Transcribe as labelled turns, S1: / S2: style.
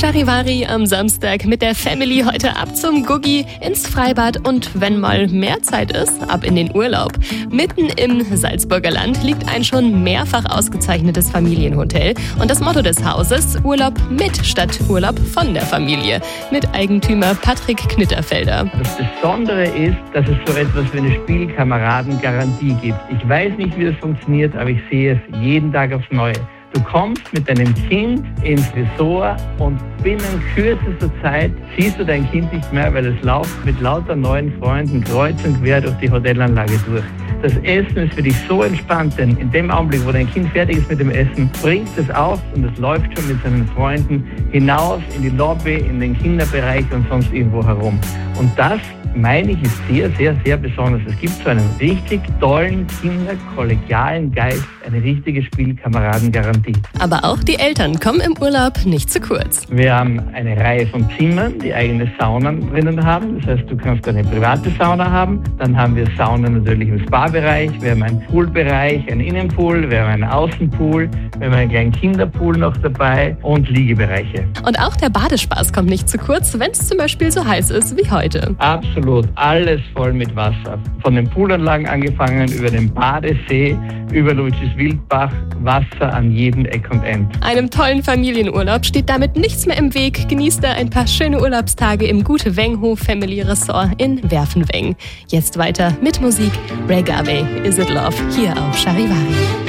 S1: Charivari am Samstag mit der Family heute ab zum Guggi ins Freibad und wenn mal mehr Zeit ist, ab in den Urlaub. Mitten im Salzburger Land liegt ein schon mehrfach ausgezeichnetes Familienhotel und das Motto des Hauses: Urlaub mit statt Urlaub von der Familie. Mit Eigentümer Patrick Knitterfelder.
S2: Das Besondere ist, dass es so etwas wie eine Spielkameradengarantie gibt. Ich weiß nicht, wie das funktioniert, aber ich sehe es jeden Tag aufs Neue. Du kommst mit deinem Kind ins Resort und binnen kürzester Zeit siehst du dein Kind nicht mehr, weil es läuft mit lauter neuen Freunden kreuz und quer durch die Hotelanlage durch. Das Essen ist für dich so entspannt, denn in dem Augenblick, wo dein Kind fertig ist mit dem Essen, bringt es auf und es läuft schon mit seinen Freunden hinaus in die Lobby, in den Kinderbereich und sonst irgendwo herum. Und das, meine ich, ist sehr, sehr, sehr besonders. Es gibt so einen richtig tollen, kinderkollegialen Geist, eine richtige Spielkameradengarantie.
S1: Aber auch die Eltern kommen im Urlaub nicht zu kurz.
S2: Wir haben eine Reihe von Zimmern, die eigene Saunen drinnen haben. Das heißt, du kannst eine private Sauna haben. Dann haben wir Saunen natürlich im Spa-Bereich. Wir haben einen Poolbereich, einen Innenpool, wir haben einen Außenpool, wir haben einen kleinen Kinderpool noch dabei und Liegebereiche.
S1: Und auch der Badespaß kommt nicht zu kurz, wenn es zum Beispiel so heiß ist wie heute.
S2: Absolut, alles voll mit Wasser. Von den Poolanlagen angefangen, über den Badesee, über Luigi's Wildbach, Wasser an jedem Eck und End.
S1: Einem tollen Familienurlaub steht damit nichts mehr im Weg. Genießt da ein paar schöne Urlaubstage im Gute-Weng-Hof Family Resort in Werfenweng. Jetzt weiter mit Musik. Reggae, Is It Love, hier auf Charivari.